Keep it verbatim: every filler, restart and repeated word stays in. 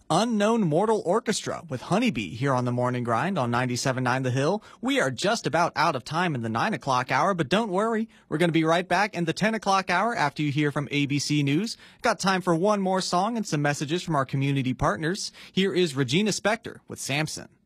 Unknown Mortal Orchestra with Honeybee here on the Morning Grind on ninety-seven point nine The Hill. We are just about out of time in the nine o'clock hour, but don't worry. We're going to be right back in the ten o'clock hour after you hear from A B C News. Got time for one more song and some messages from our community partners. Here is Regina Spektor with Samson.